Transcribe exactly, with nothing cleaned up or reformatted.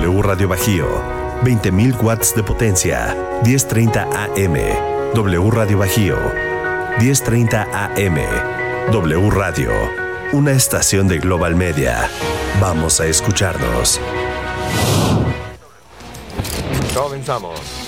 W Radio Bajío, veinte mil watts de potencia, diez treinta A M. W Radio Bajío, diez treinta A M. W Radio, una estación de Global Media. Vamos a escucharnos. Comenzamos.